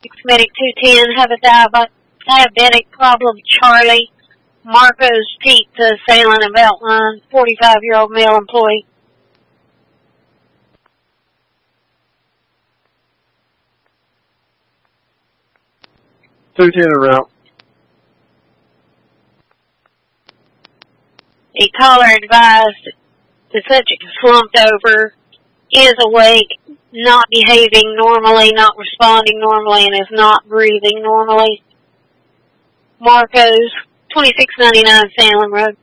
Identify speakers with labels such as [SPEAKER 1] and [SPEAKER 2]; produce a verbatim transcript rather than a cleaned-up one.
[SPEAKER 1] Medic two ten, have a diabe- diabetic problem, Charlie. Marcos Pizza, Salem of Outline, forty-five-year-old male employee.
[SPEAKER 2] two ten en route.
[SPEAKER 1] A caller advised the subject is slumped over, is awake, not behaving normally, not responding normally, and is not breathing normally. Marcos, twenty-six ninety-nine Salem Road.